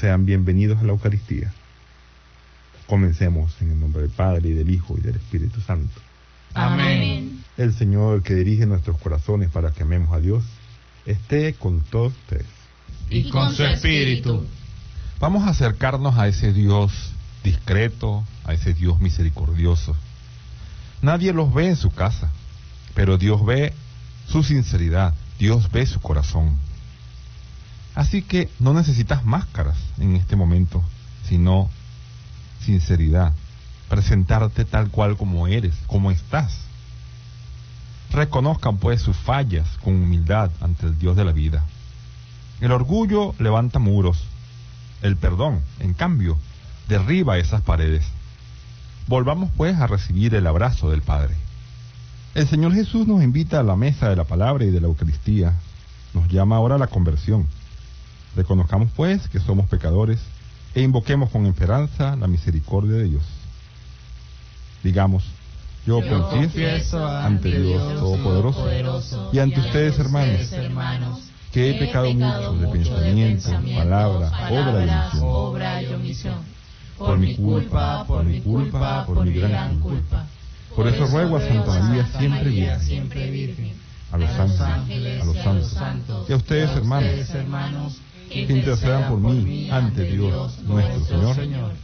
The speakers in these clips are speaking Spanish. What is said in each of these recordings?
Sean bienvenidos a la Eucaristía. Comencemos en el nombre del Padre, y del Hijo, y del Espíritu Santo. Amén. El Señor, que dirige nuestros corazones para que amemos a Dios, esté con todos ustedes. Y con su espíritu. Vamos a acercarnos a ese Dios discreto, a ese Dios misericordioso. Nadie los ve en su casa, pero Dios ve su sinceridad, Dios ve su corazón. Así que no necesitas máscaras en este momento, sino sinceridad, presentarte tal cual como eres, como estás. Reconozcan pues sus fallas con humildad ante el Dios de la vida. El orgullo levanta muros, el perdón, en cambio, derriba esas paredes. Volvamos pues a recibir el abrazo del Padre. El Señor Jesús nos invita a la mesa de la palabra y de la Eucaristía. Nos llama ahora a la conversión. Reconozcamos pues que somos pecadores e invoquemos con esperanza la misericordia de Dios. Digamos: yo confieso ante Dios Todopoderoso y ante ustedes, hermanos, que he pecado mucho de pensamiento, palabra, obra y omisión. Por mi culpa, por mi gran culpa. Por eso ruego a Santa María siempre Virgen, a los ángeles, a los santos, y a ustedes, hermanos, que intercedan por mí ante Dios nuestro Señor.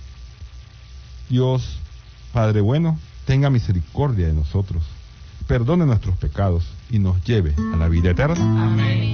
Dios, Padre bueno, tenga misericordia de nosotros, perdone nuestros pecados y nos lleve a la vida eterna. Amén.